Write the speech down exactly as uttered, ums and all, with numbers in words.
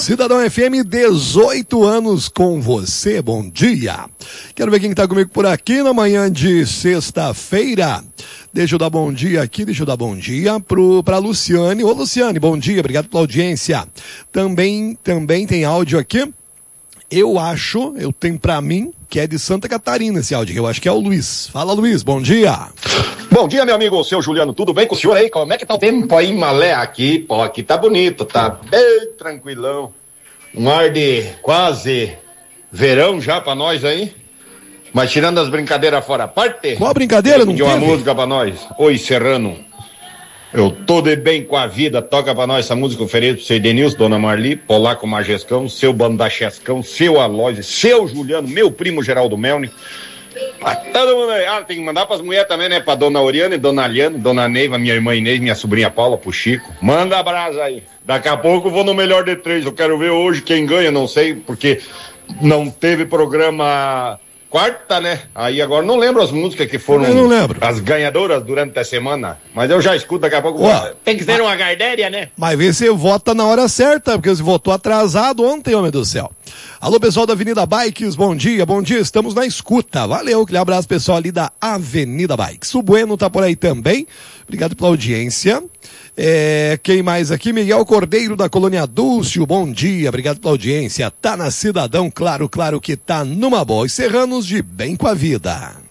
Cidadão F M, dezoito anos com você, bom dia. Quero ver quem está comigo por aqui na manhã de sexta-feira. Deixa eu dar bom dia aqui, deixa eu dar bom dia pro, pra Luciane. Ô Luciane, bom dia, obrigado pela audiência. Também, também tem áudio aqui. Eu acho, eu tenho pra mim, que é de Santa Catarina esse áudio, eu acho que é o Luiz. Fala, Luiz, bom dia. Bom dia, meu amigo, seu Juliano, tudo bem com o senhor aí? Como é que tá o tempo aí em Malé? Aqui, pô, aqui tá bonito, tá bem tranquilão. Um ar de quase verão já pra nós aí. Mas tirando as brincadeiras fora a parte... Qual a brincadeira, não tem? Uma teve? música pra nós. Oi, Serrano. Eu tô de bem com a vida, toca pra nós essa música oferecida pro seu Edenilson, Dona Marli, Polaco Majescão, seu Bandachescão, seu Aloysio, seu Juliano, meu primo Geraldo Melni. Ah, todo mundo aí. Ah, tem que mandar pras mulheres também, né? Pra Dona Oriane, Dona Aliane, Dona Neiva, minha irmã Inês, minha sobrinha Paula, pro Chico. Manda abraço aí. Daqui a pouco eu vou no melhor de três. Eu quero ver hoje quem ganha, não sei, porque não teve programa... Quarta, né? Aí agora não lembro as músicas que foram eu não lembro. As ganhadoras durante a semana, mas eu já escuto daqui a pouco. Ó, tem que ser uma gardéria, né? Mas vê se vota na hora certa, porque você votou atrasado ontem, homem do céu. Alô, pessoal da Avenida Bikes, bom dia, bom dia, estamos na escuta. Valeu, aquele abraço pessoal ali da Avenida Bikes. O Bueno tá por aí também, obrigado pela audiência. É, quem mais aqui? Miguel Cordeiro da Colônia Dúcio, bom dia, obrigado pela audiência. Tá na Cidadão, claro, claro que tá numa boa. E Serranos de bem com a vida.